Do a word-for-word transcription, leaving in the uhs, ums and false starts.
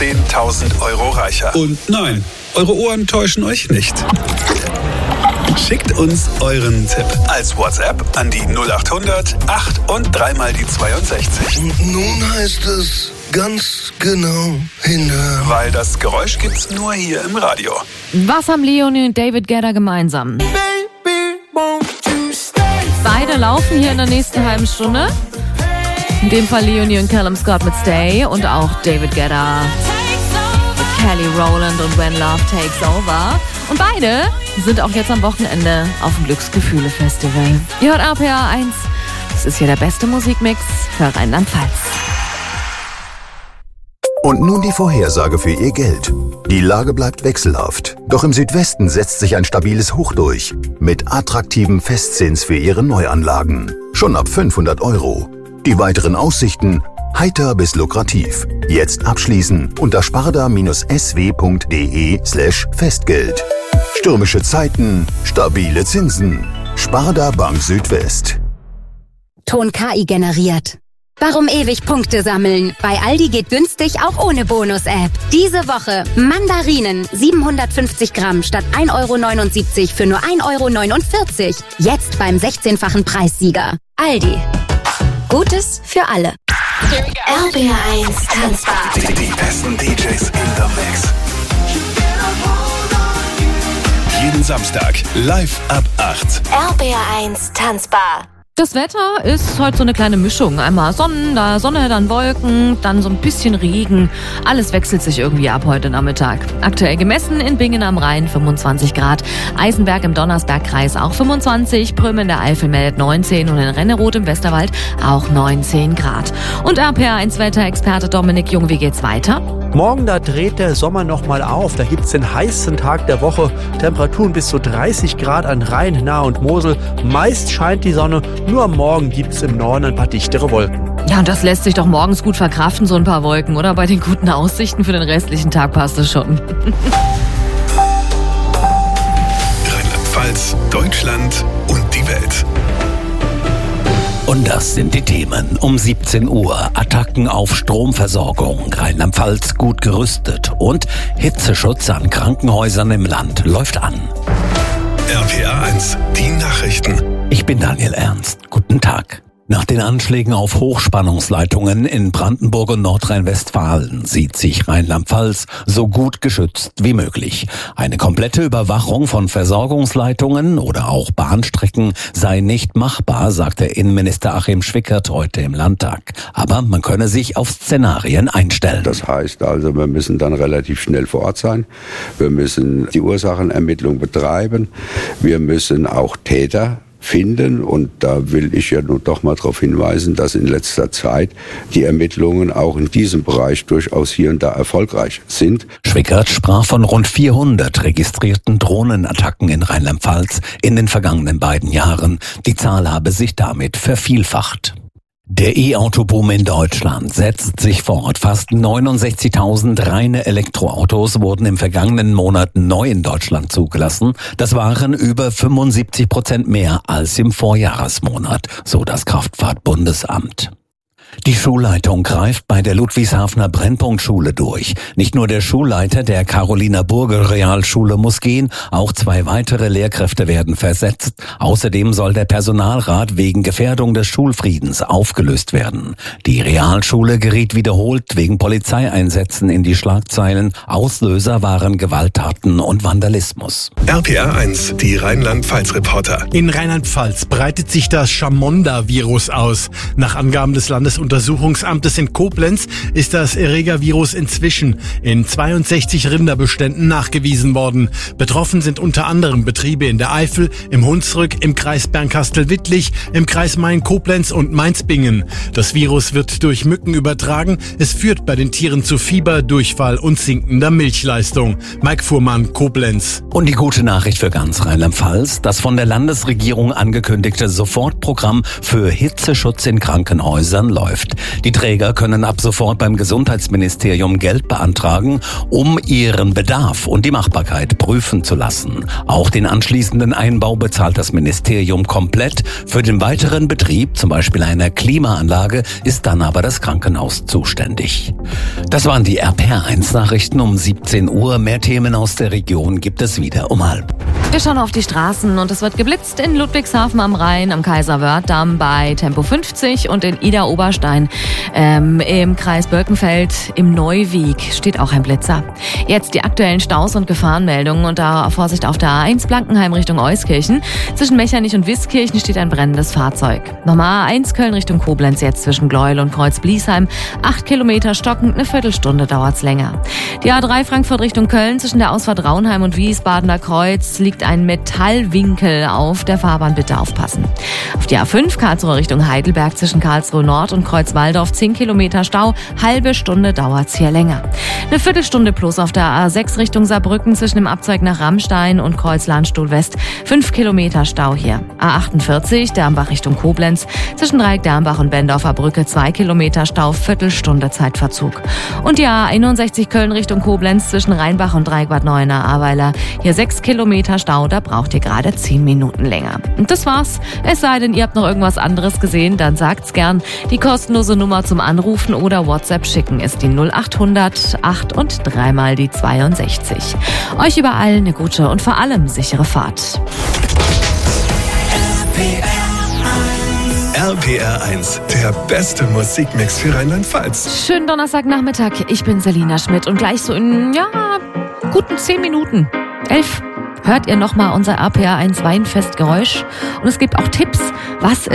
zehntausend Euro reicher. Und nein, eure Ohren täuschen euch nicht. Schickt uns euren Tipp als WhatsApp an die null acht hundert acht und dreimal die zweiundsechzig. Nun heißt es ganz genau hinhören. Weil das Geräusch gibt's nur hier im Radio. Was haben Leonie und David Guetta gemeinsam? Beide laufen hier in der nächsten halben Stunde. In dem Fall Leonie und Callum Scott mit Stay und auch David Guetta mit Kelly Rowland und When Love Takes Over. Und beide sind auch jetzt am Wochenende auf dem Glücksgefühle-Festival. Ihr hört R P R eins. Das ist hier der beste Musikmix für Rheinland-Pfalz. Und nun die Vorhersage für Ihr Geld. Die Lage bleibt wechselhaft. Doch im Südwesten setzt sich ein stabiles Hoch durch. Mit attraktivem Festzins für Ihre Neuanlagen. Schon ab fünfhundert Euro. Die weiteren Aussichten heiter bis lukrativ. Jetzt abschließen unter sparda-sw.de slash Festgeld. Stürmische Zeiten, stabile Zinsen. Sparda Bank Südwest. Ton K I generiert. Warum ewig Punkte sammeln? Bei Aldi geht günstig auch ohne Bonus-App. Diese Woche Mandarinen siebenhundertfünfzig Gramm statt ein Euro neunundsiebzig für nur ein Euro neunundvierzig. Jetzt beim sechzehnfachen Preissieger. Aldi. Gutes für alle. R B R eins Tanzbar. Die, die besten D Js in the Mix. Jeden Samstag live ab acht. R B R eins Tanzbar. Das Wetter ist heute so eine kleine Mischung. Einmal Sonnen, da Sonne, dann Wolken, dann so ein bisschen Regen. Alles wechselt sich irgendwie ab heute Nachmittag. Aktuell gemessen in Bingen am Rhein fünfundzwanzig Grad. Eisenberg im Donnersbergkreis auch fünfundzwanzig. Prüm in der Eifel meldet neunzehn und in Renneroth im Westerwald auch neunzehn Grad. Und R P R eins Wetterexperte Dominik Jung, wie geht's weiter? Morgen, da dreht der Sommer nochmal auf. Da gibt's den heißesten Tag der Woche. Temperaturen bis zu dreißig Grad an Rhein, Nahe und Mosel. Meist scheint die Sonne. Nur am Morgen gibt's im Norden ein paar dichtere Wolken. Ja, und das lässt sich doch morgens gut verkraften, so ein paar Wolken, oder? Bei den guten Aussichten für den restlichen Tag passt es schon. Rheinland-Pfalz, Deutschland und die Welt. Und das sind die Themen. Um siebzehn Uhr Attacken auf Stromversorgung. Rheinland-Pfalz gut gerüstet. Und Hitzeschutz an Krankenhäusern im Land läuft an. R P R eins, die Nachrichten. Ich bin Daniel Ernst. Guten Tag. Nach den Anschlägen auf Hochspannungsleitungen in Brandenburg und Nordrhein-Westfalen sieht sich Rheinland-Pfalz so gut geschützt wie möglich. Eine komplette Überwachung von Versorgungsleitungen oder auch Bahnstrecken sei nicht machbar, sagte Innenminister Achim Schwickert heute im Landtag. Aber man könne sich auf Szenarien einstellen. Das heißt also, wir müssen dann relativ schnell vor Ort sein. Wir müssen die Ursachenermittlung betreiben. Wir müssen auch Täter finden. Und da will ich ja nur doch mal darauf hinweisen, dass in letzter Zeit die Ermittlungen auch in diesem Bereich durchaus hier und da erfolgreich sind. Schwickert sprach von rund vierhundert registrierten Drohnenattacken in Rheinland-Pfalz in den vergangenen beiden Jahren. Die Zahl habe sich damit vervielfacht. Der E-Auto-Boom in Deutschland setzt sich fort. Fast neunundsechzigtausend reine Elektroautos wurden im vergangenen Monat neu in Deutschland zugelassen. Das waren über fünfundsiebzig Prozent mehr als im Vorjahresmonat, so das Kraftfahrtbundesamt. Die Schulleitung greift bei der Ludwigshafener Brennpunktschule durch. Nicht nur der Schulleiter der Caroliner Burger Realschule muss gehen, auch zwei weitere Lehrkräfte werden versetzt. Außerdem soll der Personalrat wegen Gefährdung des Schulfriedens aufgelöst werden. Die Realschule geriet wiederholt wegen Polizeieinsätzen in die Schlagzeilen. Auslöser waren Gewalttaten und Vandalismus. R P R eins, die Rheinland-Pfalz-Reporter. In Rheinland-Pfalz breitet sich das Chamonda-Virus aus. Nach Angaben des Landesuntersuchungsamtes in Koblenz ist das Erregervirus inzwischen in zweiundsechzig Rinderbeständen nachgewiesen worden. Betroffen sind unter anderem Betriebe in der Eifel, im Hunsrück, im Kreis Bernkastel-Wittlich, im Kreis Main-Koblenz und Mainz-Bingen. Das Virus wird durch Mücken übertragen. Es führt bei den Tieren zu Fieber, Durchfall und sinkender Milchleistung. Mike Fuhrmann, Koblenz. Und die gute Nachricht für ganz Rheinland-Pfalz: Das von der Landesregierung angekündigte Sofortprogramm für Hitzeschutz in Krankenhäusern läuft läuft. Die Träger können ab sofort beim Gesundheitsministerium Geld beantragen, um ihren Bedarf und die Machbarkeit prüfen zu lassen. Auch den anschließenden Einbau bezahlt das Ministerium komplett. Für den weiteren Betrieb, zum Beispiel einer Klimaanlage, ist dann aber das Krankenhaus zuständig. Das waren die R P R eins Nachrichten um siebzehn Uhr. Mehr Themen aus der Region gibt es wieder um halb. Wir schauen auf die Straßen und es wird geblitzt in Ludwigshafen am Rhein, am Kaiser-Wörth-Damm bei Tempo fünfzig und in Ida-Oberstein ähm, im Kreis Birkenfeld im Neuwieg steht auch ein Blitzer. Jetzt die aktuellen Staus und Gefahrenmeldungen und da Vorsicht auf der A eins Blankenheim Richtung Euskirchen. Zwischen Mechernich und Wiskirchen steht ein brennendes Fahrzeug. Nochmal A eins Köln Richtung Koblenz jetzt zwischen Gleuel und Kreuz-Bliesheim. Acht Kilometer stockend, eine Viertelstunde dauert's länger. Die A drei Frankfurt Richtung Köln zwischen der Ausfahrt Raunheim und Wiesbadener Kreuz liegt ein Metallwinkel auf der Fahrbahn, bitte aufpassen. Auf die A fünf Karlsruhe Richtung Heidelberg zwischen Karlsruhe Nord und Kreuzwaldorf zehn Kilometer Stau, halbe Stunde dauert's hier länger. Eine Viertelstunde plus auf der A sechs Richtung Saarbrücken zwischen dem Abzweig nach Rammstein und Kreuz-Landstuhl West, fünf Kilometer Stau hier. A achtundvierzig Dermbach Richtung Koblenz zwischen Dreieck-Dermbach und Bendorfer Brücke zwei Kilometer Stau, Viertelstunde Zeitverzug. Und die A einundsechzig Köln Richtung Koblenz zwischen Rheinbach und Dreieck-Bad Neuenahr-Ahrweiler, hier sechs Kilometer Stau, da braucht ihr gerade zehn Minuten länger. Und das war's. Es sei denn, ihr habt noch irgendwas anderes gesehen, dann sagt's gern. Die kostenlose Nummer zum Anrufen oder WhatsApp schicken ist die null acht hundert acht und dreimal die zweiundsechzig. Euch überall eine gute und vor allem sichere Fahrt. R P R eins, der beste Musikmix für Rheinland-Pfalz. Schönen Donnerstagnachmittag, ich bin Selina Schmidt und gleich so in, ja, guten zehn Minuten, elf, hört ihr nochmal unser R P R eins Weinfestgeräusch. Und es gibt auch Tipps, was